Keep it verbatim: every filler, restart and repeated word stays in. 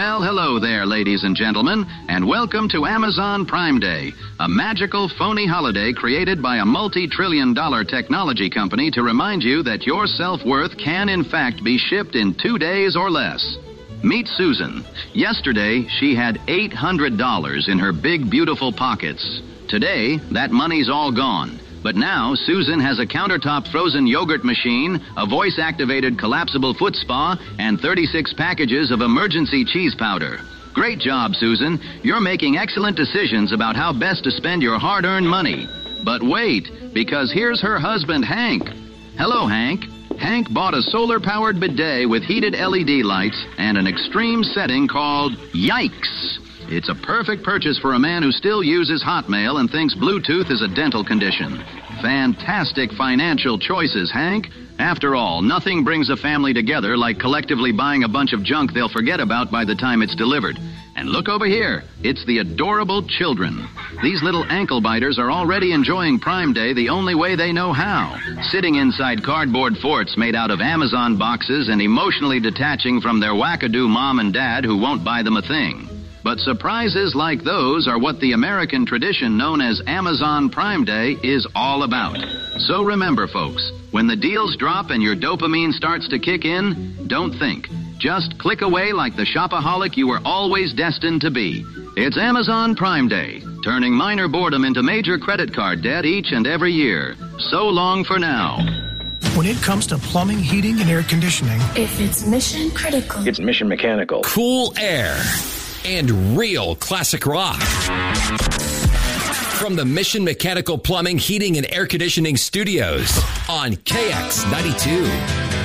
Well, hello there, ladies and gentlemen, and welcome to Amazon Prime Day, a magical, phony holiday created by a multi-trillion dollar technology company to remind you that your self-worth can, in fact, be shipped in two days or less. Meet Susan. Yesterday, she had eight hundred dollars in her big, beautiful pockets. Today, that money's all gone. But now, Susan has a countertop frozen yogurt machine, a voice-activated collapsible foot spa, and thirty-six packages of emergency cheese powder. Great job, Susan. You're making excellent decisions about how best to spend your hard-earned money. But wait, because here's her husband, Hank. Hello, Hank. Hank bought a solar-powered bidet with heated L E D lights and an extreme setting called Yikes. It's a perfect purchase for a man who still uses Hotmail and thinks Bluetooth is a dental condition. Fantastic financial choices, Hank. After all, nothing brings a family together like collectively buying a bunch of junk they'll forget about by the time it's delivered. And look over here. It's the adorable children. These little ankle biters are already enjoying Prime Day the only way they know how, sitting inside cardboard forts made out of Amazon boxes and emotionally detaching from their wackadoo mom and dad who won't buy them a thing. But surprises like those are what the American tradition known as Amazon Prime Day is all about. So remember, folks, when the deals drop and your dopamine starts to kick in, don't think. Just click away like the shopaholic you were always destined to be. It's Amazon Prime Day, turning minor boredom into major credit card debt each and every year. So long for now. When it comes to plumbing, heating, and air conditioning, if it's mission critical, it's Mission Mechanical. Cool air and real classic rock. From the Mission Mechanical Plumbing, Heating, and Air Conditioning Studios on K X ninety-two.